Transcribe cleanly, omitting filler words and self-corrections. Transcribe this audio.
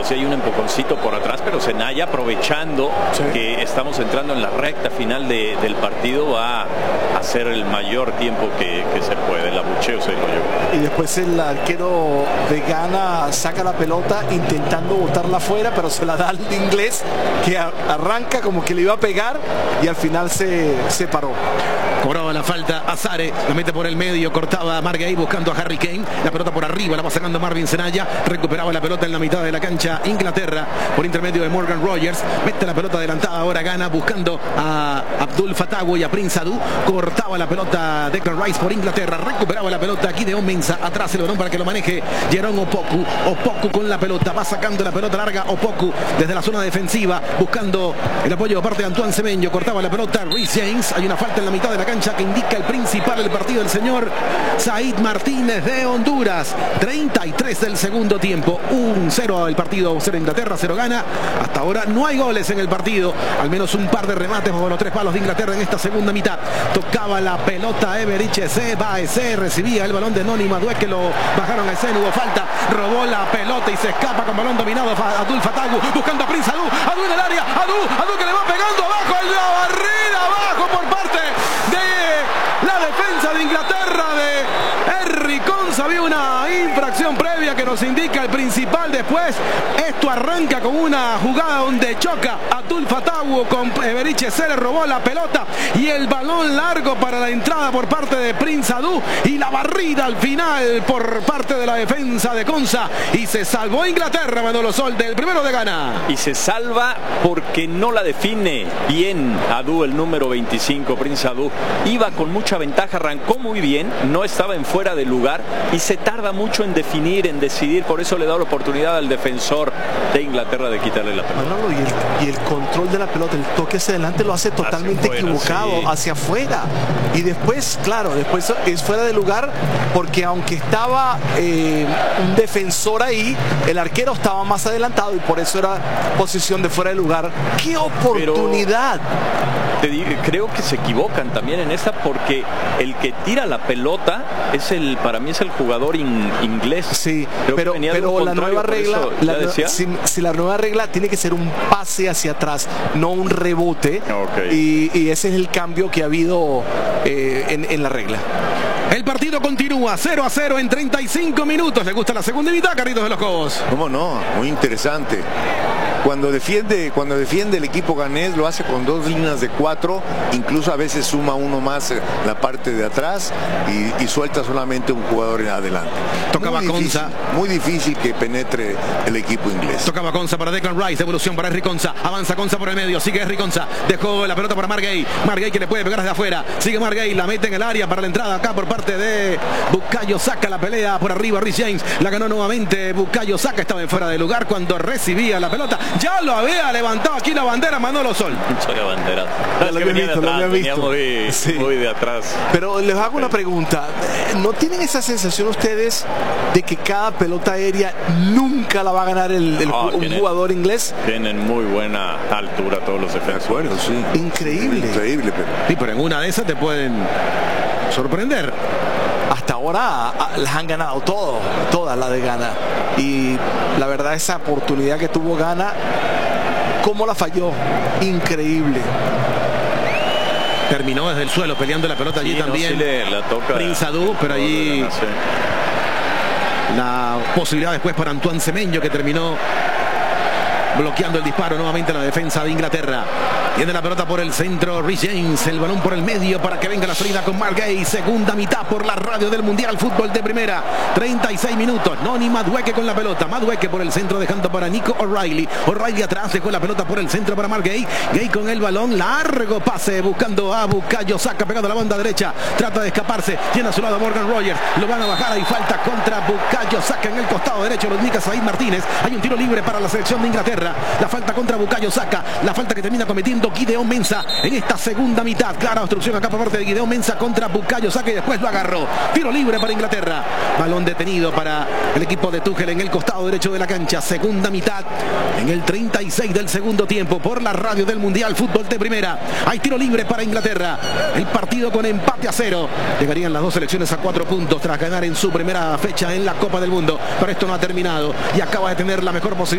cuidado si hay un empujoncito por atrás, pero Zenaya, aprovechando que estamos entrando en la recta final del partido, va a hacer el mayor tiempo que se puede. El abucheo se lo llevó. Y después el arquero de Ghana saca la pelota intentando botarla afuera, pero se la da al inglés, que arranca como que le iba a pegar y al final se paró. Cobraba la falta Azare, la mete por el medio, cortaba a Margay buscando a Harry Kane, la pelota por arriba, la va sacando Marvin Zenaya, recuperaba la pelota en la mitad de la cancha Inglaterra por intermedio de Morgan Rogers, mete la pelota adelantada ahora Ghana buscando a Abdul Fatawu y a Prince Adu, cortaba la pelota Declan Rice por Inglaterra, recuperaba la pelota Gideon Mensah, atrás el balón para que lo maneje Jerome Opoku con la pelota, va sacando la pelota larga Opoku desde la zona defensiva, buscando el apoyo de parte de Antoine Semenyo, cortaba la pelota Reece James, hay una falta en la mitad de la cancha que indica el principal del partido, el señor Said Martínez de Honduras. 33 del segundo tiempo, 1-0 el partido, 0 Inglaterra, 0 Ghana. Hasta ahora no hay goles en el partido, al menos un par de remates bajo los 3 palos de Inglaterra en esta segunda mitad. Tocaba la pelota Everich Eze, recibía el balón de Noni Madueke, lo bajaron a Eze, no hubo falta, robó la pelota y se escapa con balón dominado Abdul Fatawu, buscando a Prince Adu en el área, Adu que le va pegando abajo, en la barrida abajo por parte de la defensa de Inglaterra de Henry Konsa. Había una infracción previa que nos indica el principal. Después esto arranca con una jugada donde choca Abdul Fatawu con Everich Eze, le robó la pelota y el balón largo para la entrada por parte de Prince Adu y la barrida al final por parte de la defensa de Konsa y se salvó Inglaterra, Manolo Sol, del primero de Ghana. Y se salva porque no la define bien Adu, el número 25, Prince Adu. Iba con mucha ventaja, arrancó muy bien, no estaba en fuera de lugar y se tarda mucho en definir, en decidir, por eso le da la oportunidad al defensor de Inglaterra de quitarle la pelota. Manolo, y el control de la pelota, el toque hacia adelante lo hace totalmente equivocado, hacia afuera. Y después, claro, después es fuera de lugar porque aunque estaba un defensor ahí, el arquero estaba más adelantado y por eso era posición de fuera de lugar. ¡Qué oportunidad! Creo que se equivocan también en esta porque el que tira la pelota para mí es el jugador inglés. Sí, pero la nueva regla, si la nueva regla tiene que ser un pase hacia atrás, no un rebote. Y ese es el cambio que ha habido en la regla. El partido continúa 0-0 en 35 minutos. ¿Le gusta la segunda mitad, Carlitos de los Cobos? ¿Cómo no? Muy interesante. Cuando defiende el equipo ganés lo hace con 2 líneas de 4, incluso a veces suma uno más en la parte de atrás y suelta solamente un jugador en adelante. Tocaba Konsa. Muy difícil que penetre el equipo inglés. Tocaba Konsa para Declan Rice, devolución para Henry Konsa, avanza Konsa por el medio, sigue Henry Konsa, dejó la pelota para Margay que le puede pegar desde afuera, sigue Margay, la mete en el área para la entrada acá por parte de Bukayo Saka, la pelea por arriba Reece James, la ganó nuevamente Bukayo Saka, estaba en fuera de lugar cuando recibía la pelota, ya lo había levantado aquí la bandera Manolo Sol. La bandera. Venía muy de atrás. Pero les hago una pregunta, ¿no tienen esa sensación ustedes de que cada pelota aérea nunca la va a ganar un jugador inglés? Tienen muy buena altura todos los defensores. Sí. Increíble. Increíble, Sí, pero en una de esas te pueden sorprender. Hasta ahora las han ganado todas las de Ghana. Y la verdad, esa oportunidad que tuvo Ghana, ¿cómo la falló? Increíble. Terminó desde el suelo peleando la pelota allí también. La toca Prince Adu, pero allí la posibilidad después para Antoine Semenyo, que terminó bloqueando el disparo nuevamente la defensa de Inglaterra. Tiene la pelota por el centro Reece James, el balón por el medio para que venga la salida con Margay. Segunda mitad por la radio del Mundial Fútbol de Primera. 36 minutos. Noni Madueke con la pelota. Madueke por el centro dejando para Nico O'Reilly. O'Reilly atrás dejó la pelota por el centro para Margay. Gay con el balón. Largo pase buscando a Bukayo Saka pegado a la banda derecha. Trata de escaparse. Tiene a su lado Morgan Rogers. Lo van a bajar. Hay falta contra Bukayo Saka en el costado derecho. Lo indica Said Martínez. Hay un tiro libre para la selección de Inglaterra. La falta contra Bukayo Saka. La falta que termina cometiendo Gideon Mensah en esta segunda mitad. Clara obstrucción acá por parte de Gideon Mensah contra Bukayo Saka y después lo agarró. Tiro libre para Inglaterra. Balón detenido para el equipo de Tuchel en el costado derecho de la cancha. Segunda mitad en el 36 del segundo tiempo por la radio del Mundial Fútbol de Primera. Hay tiro libre para Inglaterra. El partido con empate a 0. Llegarían las dos selecciones a 4 puntos tras ganar en su primera fecha en la Copa del Mundo. Pero esto no ha terminado y acaba de tener la mejor posibilidad